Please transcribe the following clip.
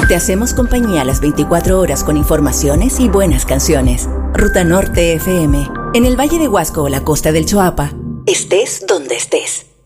Te hacemos compañía a las 24 horas con informaciones y buenas canciones. Ruta Norte FM. En el Valle de Huasco o la costa del Choapa. Estés donde estés.